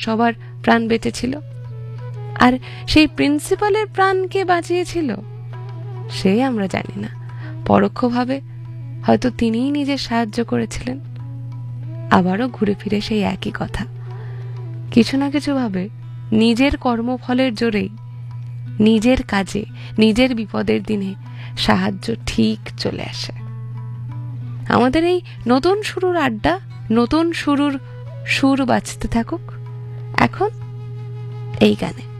সবার প্রাণ বেঁচেছিল। আর সেই প্রিন্সিপালের প্রাণ কে বাঁচিয়েছিল সে আমরা জানি না, পরোক্ষভাবে হয়তো তিনিই নিজের সাহায্য করেছিলেন। আবারও ঘুরে ফিরে সেই একই কথা, কিছু না কিছু ভাবে নিজের কর্মফলের জোরেই নিজের কাজে নিজের বিপদের দিনে সাহায্য ঠিক চলে আসে। আমাদের এই নতুন শুরুর আড্ডা, নতুন শুরুর সুর বাজতে থাকুক এখন এই গানে।